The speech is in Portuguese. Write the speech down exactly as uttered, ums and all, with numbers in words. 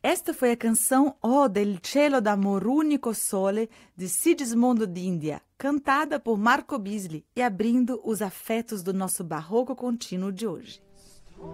Esta foi a canção Oh del cielo d'amor unico sole, de Sigismondo d'India, cantada por Marco Bisli e abrindo os afetos do nosso barroco contínuo de hoje.